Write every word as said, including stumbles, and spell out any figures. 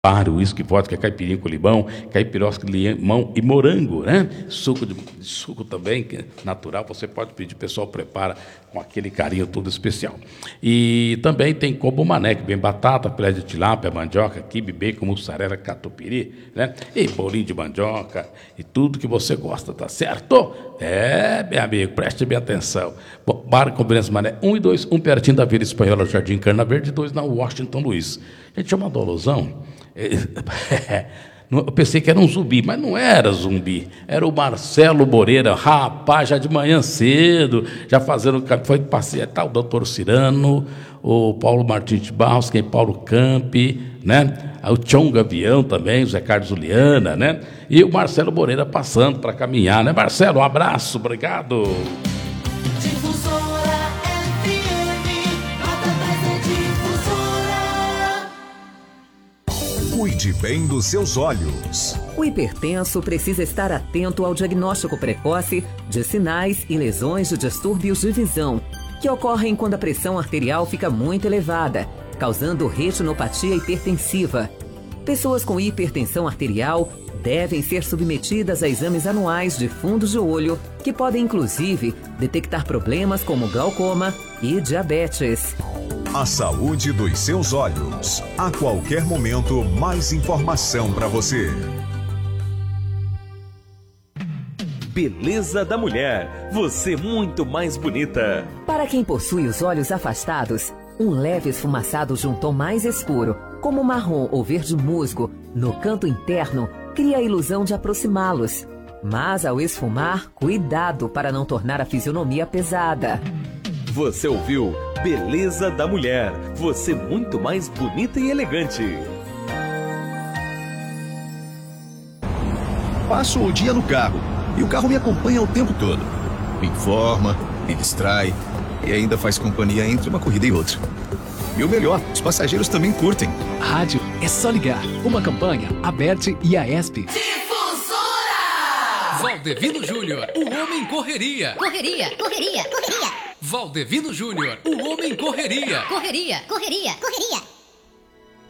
uísque, vodka, caipirinha com limão, caipirosca, limão e morango, né? Suco de, de suco também, que é natural, você pode pedir, o pessoal prepara com aquele carinho todo especial. E também tem combo mané, que vem batata, filé de tilápia, mandioca, quibe, bacon, mussarela, catupiry, né? E bolinho de mandioca e tudo que você gosta, tá certo? É, meu amigo, preste bem atenção. Bom, Bar Conveniência Mané um e dois, um pertinho da Vila Espanhola, Jardim Carna Verde, dois na Washington Luiz. A gente chama de alusão. Eu pensei que era um zumbi, mas não era zumbi, era o Marcelo Moreira, rapaz, já de manhã cedo, já fazendo, foi passear, tá, o doutor Cirano, o Paulo Martins de Barros, quem Paulo Campi, né? O Tião Gavião também, o Zé Carlos Juliana, né? E o Marcelo Moreira passando para caminhar, né? Marcelo, um abraço, obrigado. Cuide bem dos seus olhos. O hipertenso precisa estar atento ao diagnóstico precoce de sinais e lesões de distúrbios de visão, que ocorrem quando a pressão arterial fica muito elevada, causando retinopatia hipertensiva. Pessoas com hipertensão arterial devem ser submetidas a exames anuais de fundo de olho, que podem inclusive detectar problemas como glaucoma e diabetes. A saúde dos seus olhos. A qualquer momento, mais informação para você. Beleza da mulher. Você muito mais bonita. Para quem possui os olhos afastados, um leve esfumaçado de um tom mais escuro, como marrom ou verde musgo, no canto interno, cria a ilusão de aproximá-los. Mas ao esfumar, cuidado para não tornar a fisionomia pesada. Você ouviu Beleza da Mulher. Você muito mais bonita e elegante. Passo o dia no carro e o carro me acompanha o tempo todo. Me informa, me distrai e ainda faz companhia entre uma corrida e outra. E o melhor, os passageiros também curtem. Rádio é só ligar. Uma campanha, Abert e a ESP. Valdevino Júnior, o homem correria. Correria, correria, correria. Valdevino Júnior, o homem correria. Correria, correria, correria.